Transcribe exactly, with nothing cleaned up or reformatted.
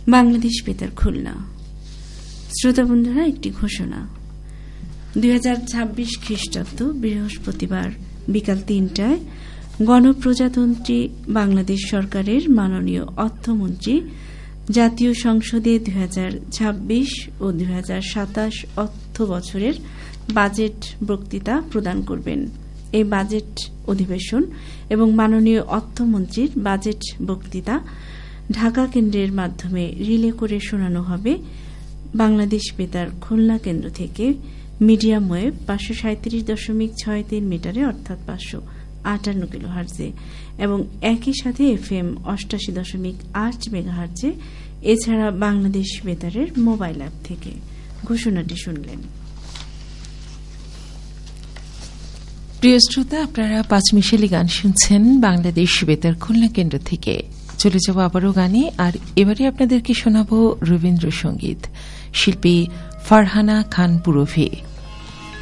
বাংলাদেশ বেতার খুলনা। শ্রোতা বন্ধুরা, একটি ঘোষণা। দুই হাজার ছাব্বিশ খ্রিস্টাব্দ বৃহস্পতিবার বিকাল তিনটায় গণপ্রজাতন্ত্রী বাংলাদেশ সরকারের মাননীয় অর্থমন্ত্রী জাতীয় সংসদে দুই হাজার ছাব্বিশ ও দুই হাজার সাতাশ অর্থ বছরের বাজেট বক্তৃতা প্রদান করবেন। এই বাজেট অধিবেশন এবং মাননীয় অর্থমন্ত্রীর বাজেট বক্তৃতা ঢাকা কেন্দ্রের মাধ্যমে রিলে করে শোনানো হবে বাংলাদেশ বেতার খুলনা কেন্দ্র থেকে মিডিয়াম ওয়েভ পাঁচশো সাঁত্রিশ দশমিক ছয় তিন মিটারে অর্থাৎ পাঁচশো আটান্ন কিলো হার্জে এবং একই সাথে এফ এম অষ্টাশি দশমিক আট মেগা হার্জে, এছাড়া বাংলাদেশ বেতারের মোবাইল অ্যাপ থেকে। ঘোষণাটি শুনলেন। প্রিয় শ্রোতা, আপনারা পাঁচ মিশালি গান শুনছেন বাংলাদেশ বেতার খুলনা কেন্দ্র থেকে। চলে যাব আবারও গানে, আর এবারে আপনাদেরকে শোনাব রবীন্দ্রসঙ্গীত। শিল্পী ফারহানা খান পুরভি।